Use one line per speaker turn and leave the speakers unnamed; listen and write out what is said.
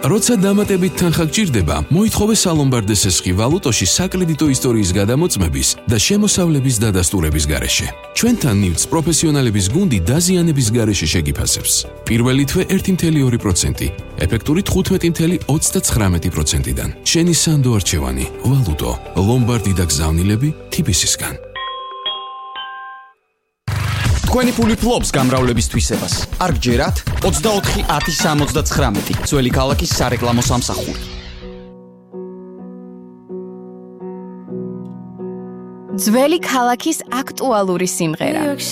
როცა დამატებით თანხა გჭირდება, მოითხოვე სალომბარდეს ესხი ვალუტოში საკრედიტო ისტორიის გადამოწმების და შემოსავლების დადასტურების გარეშე. ჩვენთან ნივთს პროფესიონალების გუნდი დაზიანების გარეშე შეგიფასებს. პირველი თვე 1.2%, ეფექტური 15.39%-დან. შენი სანდო არჩევანი, ვალუტო, ლომბარდი და გზავნილები TBC-სგან.
თქვენი ფული ფლობს გამრავლების თვისებას. არ გჯერათ 24-10-79 ძველი ქალაქის სარეკლამო სამსახური.
ძველი ქალაქის აქტუალური სიმღერა.